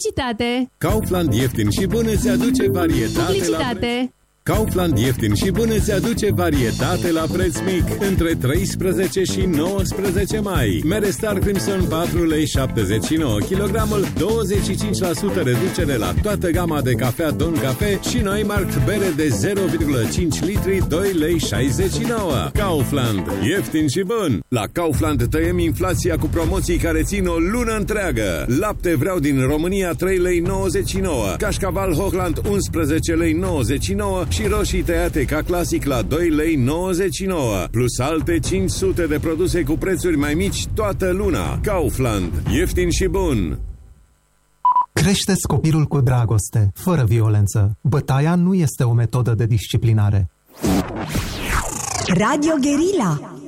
Publicitate. Kaufland ieftin și bun îți aduce varietate. Publicitate. Kaufland ieftin și bun îți aduce varietate la preț mic între 13 și 19 mai. Mere Star Crimson 4 lei 79 kg, 25% reducere la toată gama de cafea Don Cafe și Neumarkt bere de 0,5 litri 2 lei 69. Kaufland, ieftin și bun. La Kaufland tăiem inflația cu promoții care țin o lună întreagă. Lapte Vreau din România 3 lei 99, cașcaval Hochland 11 lei 99 și roșii tăiate ca clasic la 2 lei 99, plus alte 500 de produse cu prețuri mai mici toată luna. Kaufland, ieftin și bun. Creșteți copilul cu dragoste, fără violență. Bătaia nu este o metodă de disciplinare. Radio Guerilla.